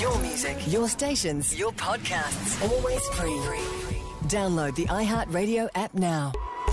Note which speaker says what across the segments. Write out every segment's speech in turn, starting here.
Speaker 1: Your music, your stations, your podcasts, always free. Download the iHeartRadio app now.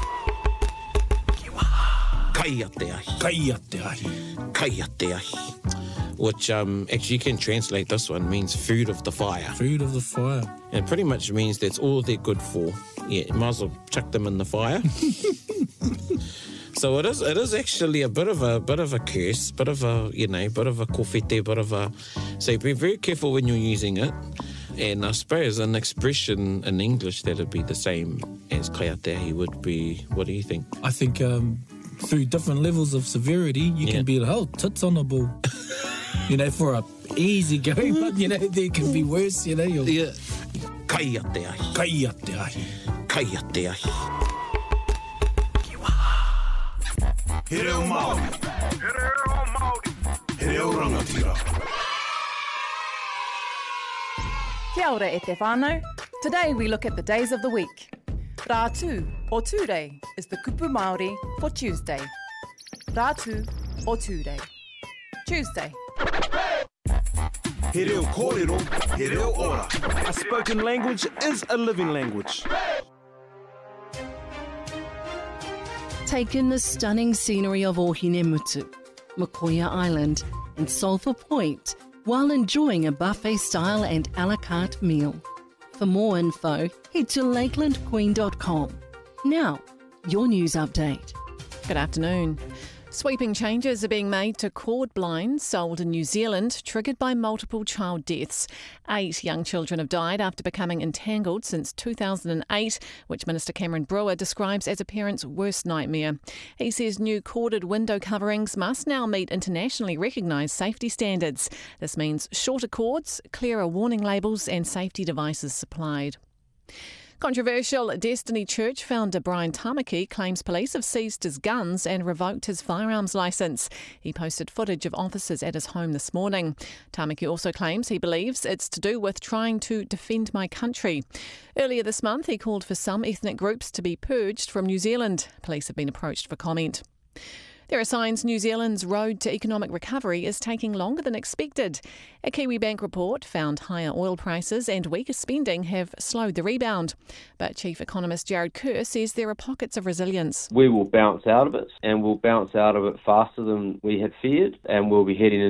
Speaker 2: Kai te ahi. Kai te ahi. Kai te ahi. Which actually you can translate this one, means food of the fire.
Speaker 3: Food of the fire.
Speaker 2: And it pretty much means that's all they're good for. Yeah, you might as well chuck them in the fire. So it is actually a bit of a curse, bit of a kofete, bit of a. So be very careful when you're using it. And I suppose an expression in English that'd be the same as kai te ahi would be. What do you think?
Speaker 3: I think through different levels of severity, you can be like, oh, tits on a ball. For a easy go, but there can be worse.
Speaker 2: Yeah. Kai te ahi. Kai te ahi. Kai te ahi.
Speaker 4: He reo Māori. He reo Māori. He reo rangatira.
Speaker 5: Kia ora e te whānau. Today we look at the days of the week. Rātu, or Ture, is the kupu Māori for Tuesday. Rātu, or Ture. Tuesday.
Speaker 4: He reo kōrero, he reo ora. A spoken language is a living language.
Speaker 6: Take in the stunning scenery of Ohinemutu, Mokoia Island and Sulphur Point while enjoying a buffet-style and a la carte meal. For more info, head to lakelandqueen.com. Now, your news update.
Speaker 7: Good afternoon. Sweeping changes are being made to cord blinds sold in New Zealand, triggered by multiple child deaths. 8 young children have died after becoming entangled since 2008, which Minister Cameron Brewer describes as a parent's worst nightmare. He says new corded window coverings must now meet internationally recognised safety standards. This means shorter cords, clearer warning labels and safety devices supplied. Controversial Destiny Church founder Brian Tamaki claims police have seized his guns and revoked his firearms licence. He posted footage of officers at his home this morning. Tamaki also claims he believes it's to do with trying to defend my country. Earlier this month, he called for some ethnic groups to be purged from New Zealand. Police have been approached for comment. There are signs New Zealand's road to economic recovery is taking longer than expected. A Kiwibank report found higher oil prices and weaker spending have slowed the rebound. But Chief Economist Jared Kerr says there are pockets of resilience.
Speaker 8: We will bounce out of it, and we'll bounce out of it faster than we had feared, and we'll be heading